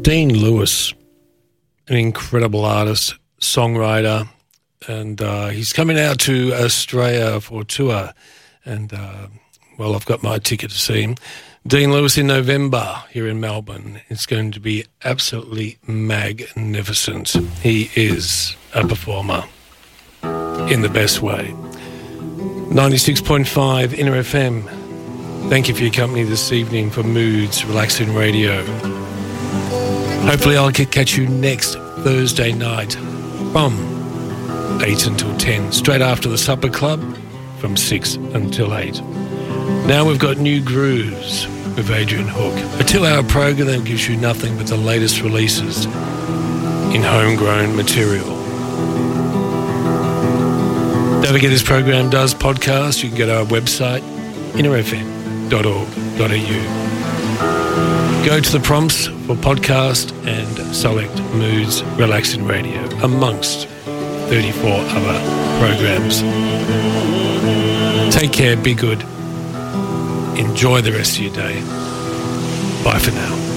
Dean Lewis, an incredible artist, songwriter, and he's coming out to Australia for a tour. And, well, I've got my ticket to see him. Dean Lewis in November here in Melbourne. It's going to be absolutely magnificent. He is a performer in the best way. 96.5 Inner FM. Thank you for your company this evening for Moods Relaxing Radio. Hopefully I'll catch you next Thursday night from 8 until 10, straight after the Supper Club from 6 until 8. Now we've got New Grooves with Adrian Hook, a 2-hour program that gives you nothing but the latest releases in homegrown material. Don't forget this program does podcast. You can go to our website, innerfm.org.au. Go to the prompts for podcast and select Moods Relaxing Radio amongst 34 other programs. Take care, be good. Enjoy the rest of your day. Bye for now.